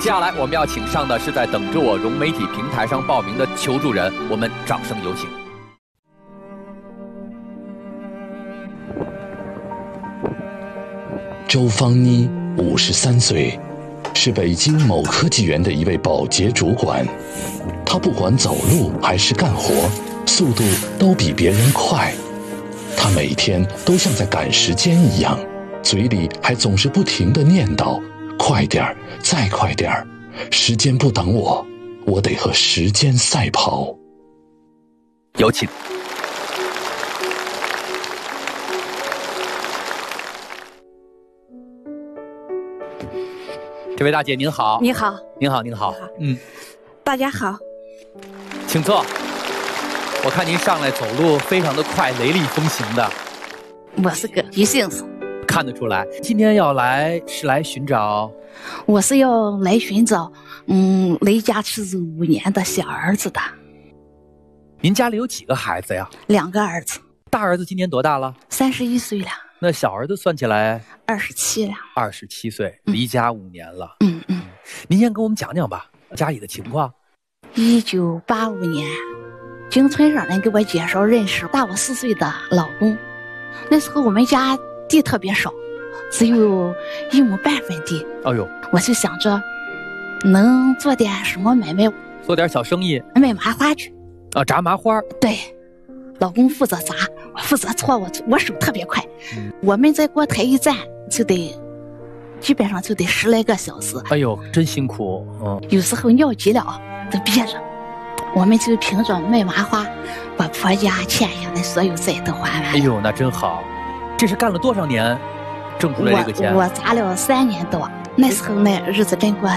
接下来我们要请上的是在等着我融媒体平台上报名的求助人，我们掌声有请。 周芳妮53岁，是北京某科技园的一位保洁主管。她不管走路还是干活，速度都比别人快。她每天都像在赶时间一样，嘴里还总是不停地念叨：快点儿，再快点儿，时间不等我，我得和时间赛跑。 有请。这位大姐您好。 你好。 您好，您好。 大家好。 请坐。我看您上来走路非常的快，雷厉风行的。 我是个急性子。 看得出来。今天要来是来寻找？ 我是要来寻找，离家出走5年的小儿子的。 您家里有几个孩子呀 ？2个儿子。 大儿子今年多大了 ？31岁了。 那小儿子算起来 27了。 27岁，离家5年了。您先跟我们讲讲吧，家里的情况。 1985年，经村上人给我介绍认识大我4岁的老公。那时候我们家地特别少，只有1亩半分地。 哎呦， 我就想着能做点什么买卖， 做点小生意， 卖麻花去。 炸麻花。 对，老公负责炸，我负责搓，我手特别快。我们在锅台一站基本上就得10来个小时。 哎呦，真辛苦。 有时候尿急了都憋着，我们就凭着卖麻花把婆家欠下的所有债都还完了。 哎呦，那真好。这是干了多少年挣出来这个钱？ 我砸了3年多，那时候那日子真过